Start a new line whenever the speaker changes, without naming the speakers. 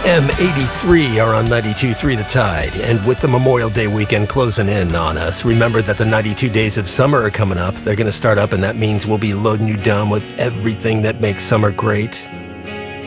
M83 are on 92.3 The Tide, and with the Memorial Day weekend closing in on us, remember that the 92 days of summer are coming up. They're going to start up, and that means we'll be loading you down with everything that makes summer great.